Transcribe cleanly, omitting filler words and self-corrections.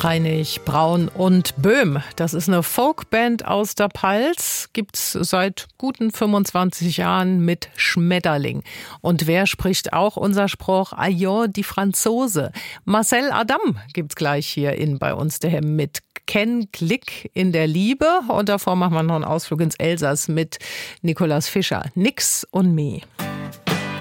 Reinig, Braun und Böhm. Das ist eine Folkband aus der Palz. Gibt's seit guten 25 Jahren mit Schmetterling. Und wer spricht auch unser Spruch? Ailleurs die Franzose. Marcel Adam gibt's gleich hier bei uns daheim mit Ken Klick in der Liebe. Und davor machen wir noch einen Ausflug ins Elsass mit Nikolaus Fischer. Nix und me.